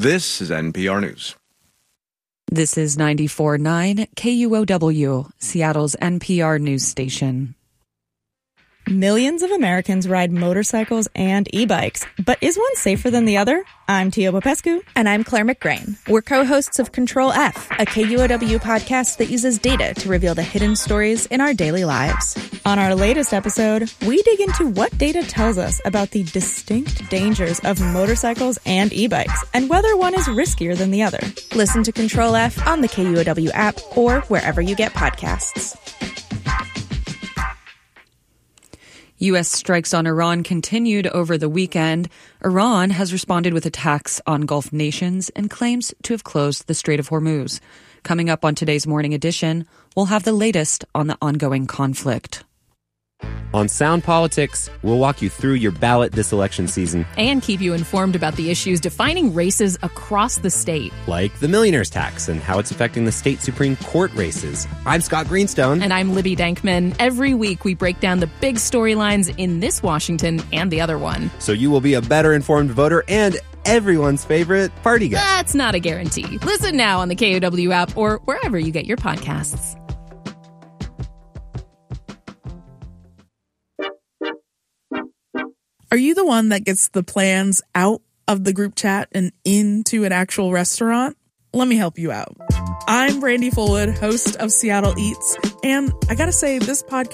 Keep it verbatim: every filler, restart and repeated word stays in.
This is N P R News. This is ninety-four point nine K U O W, Seattle's N P R news station. Millions of Americans ride motorcycles and e-bikes, but is one safer than the other? I'm Tia Popescu. And I'm Claire McGrain. We're co-hosts of Control F, a K U O W podcast that uses data to reveal the hidden stories in our daily lives. On our latest episode, we dig into what data tells us about the distinct dangers of motorcycles and e-bikes, and whether one is riskier than the other. Listen to Control F on the K U O W app or wherever you get podcasts. U S strikes on Iran continued over the weekend. Iran has responded with attacks on Gulf nations and claims to have closed the Strait of Hormuz. Coming up on today's morning edition, we'll have the latest on the ongoing conflict. On Sound Politics, we'll walk you through your ballot this election season. And keep you informed about the issues defining races across the state. Like the millionaire's tax and how it's affecting the state Supreme Court races. I'm Scott Greenstone. And I'm Libby Dankman. Every week we break down the big storylines in this Washington and the other one. So you will be a better informed voter and everyone's favorite party guy. That's not a guarantee. Listen now on the K O W app or wherever you get your podcasts. Are you the one that gets the plans out of the group chat and into an actual restaurant? Let me help you out. I'm Brandy Fullwood, host of Seattle Eats, and I gotta say, this podcast